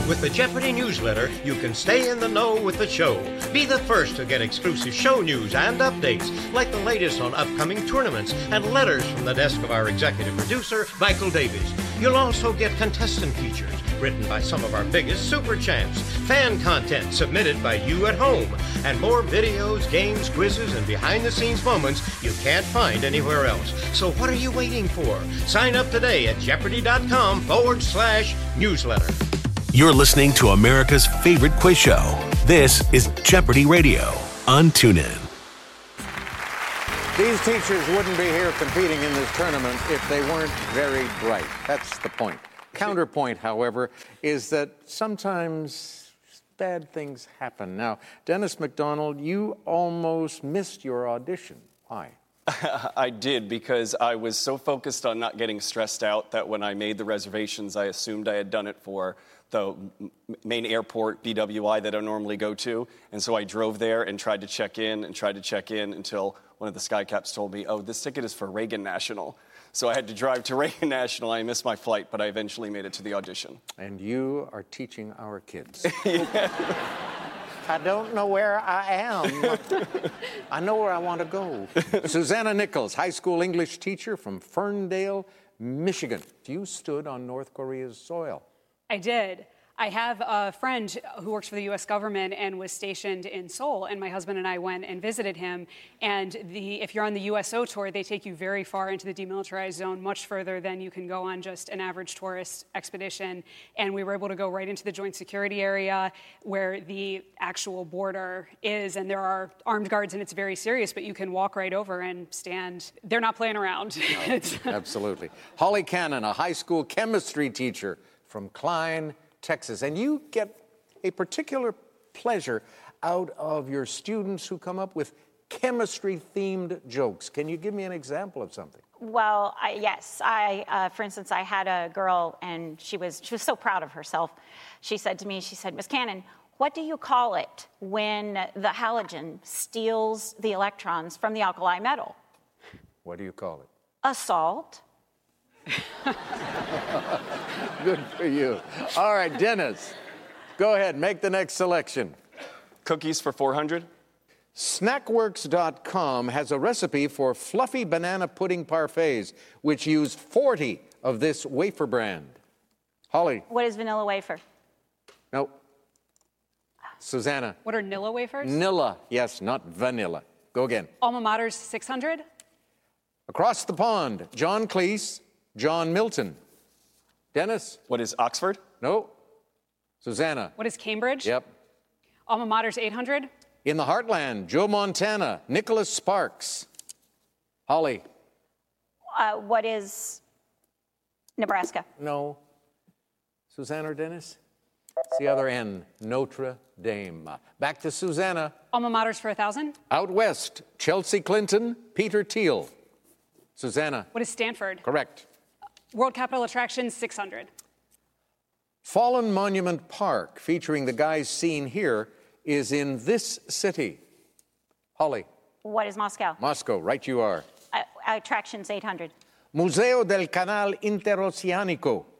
With the Jeopardy newsletter, you can stay in the know with the show. Be the first to get exclusive show news and updates, like the latest on upcoming tournaments and letters from the desk of our executive producer, Michael Davies. You'll also get contestant features written by some of our biggest super champs, fan content submitted by you at home, and more videos, games, quizzes, and behind-the-scenes moments you can't find anywhere else. So what are you waiting for? Sign up today at Jeopardy.com/newsletter. You're listening to America's favorite quiz show. This is Jeopardy Radio on TuneIn. These teachers wouldn't be here competing in this tournament if they weren't very bright. That's the point. Counterpoint, however, is that sometimes bad things happen. Now, Dennis McDonald, you almost missed your audition. Why? I did, because I was so focused on not getting stressed out that when I made the reservations, I assumed I had done it for the main airport, BWI, that I normally go to. And so I drove there and tried to check in until one of the skycaps told me, oh, this ticket is for Reagan National. So I had to drive to Reagan National. I missed my flight, but I eventually made it to the audition. And you are teaching our kids. Yeah. I don't know where I am. I know where I want to go. Susanna Nichols, high school English teacher from Ferndale, Michigan. You stood on North Korea's soil. I did. I have a friend who works for the U.S. government and was stationed in Seoul, and my husband and I went and visited him. And if you're on the USO tour, they take you very far into the demilitarized zone, much further than you can go on just an average tourist expedition. And we were able to go right into the joint security area where the actual border is, and there are armed guards, and it's very serious, but you can walk right over and stand. They're not playing around. No, absolutely. Holly Cannon, a high school chemistry teacher from Klein, Texas. And you get a particular pleasure out of your students who come up with chemistry-themed jokes. Can you give me an example of something? Well, yes. For instance, I had a girl, and she was so proud of herself. She said to me, Miss Cannon, what do you call it when the halogen steals the electrons from the alkali metal? What do you call it? Assault. Good for you. All right, Dennis, go ahead, make the next selection. Cookies for 400. Snackworks.com has a recipe for fluffy banana pudding parfaits, which use 40 of this wafer brand. Holly. What is vanilla wafer? No. Susanna. What are Nilla wafers? Nilla, yes, not vanilla. Go again. Alma Mater's 600. Across the pond, John Cleese, John Milton. Dennis? What is Oxford? No. Susanna? What is Cambridge? Yep. Alma Mater's 800. In the Heartland, Joe Montana, Nicholas Sparks. Holly? What is Nebraska? No. Susanna or Dennis? It's the other N, Notre Dame. Back to Susanna. Alma Mater's for 1,000. Out west, Chelsea Clinton, Peter Thiel. Susanna? What is Stanford? Correct. World Capital Attractions, 600. Fallen Monument Park, featuring the guys seen here, is in this city. Holly? What is Moscow? Moscow, right you are. Attractions, 800. Museo del Canal Interoceanico.